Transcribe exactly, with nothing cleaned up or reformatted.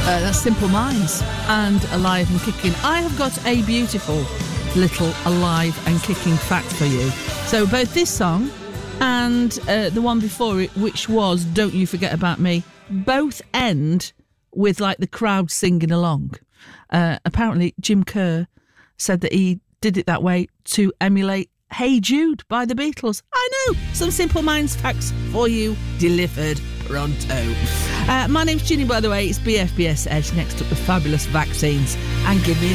Uh, that's Simple Minds and Alive and Kicking. I have got a beautiful little Alive and Kicking fact for you. So both this song and uh, the one before it, which was Don't You Forget About Me, both end with like the crowd singing along. Uh, apparently Jim Kerr said that he did it that way to emulate Hey Jude by the Beatles. I know, some Simple Minds facts for you, delivered pronto. Uh, my name's Ginny, by the way. It's B F B S Edge, next up the fabulous vaccines, and give me